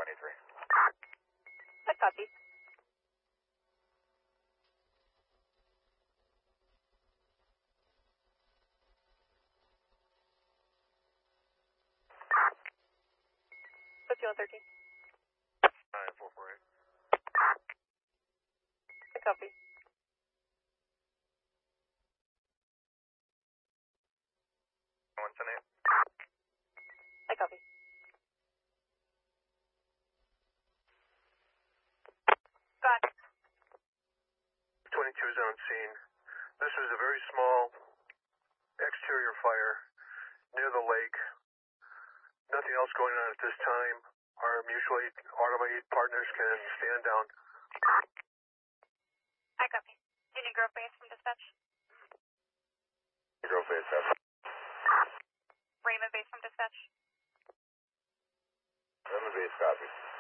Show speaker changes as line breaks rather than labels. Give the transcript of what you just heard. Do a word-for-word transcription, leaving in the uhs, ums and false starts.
twenty-three.
I copy. fifty-one thirteen.
nine four four eight.
I copy.
one ten eight.
I copy. Got it.
twenty-two is on scene. This is a very small exterior fire near the lake. Nothing else going on at this time. Our mutual aid, auto aid partners can stand down.
I copy. Do you need Grove Base from dispatch?
Grove Base, seven.
Raymond Base from dispatch?
Raymond Base, copy.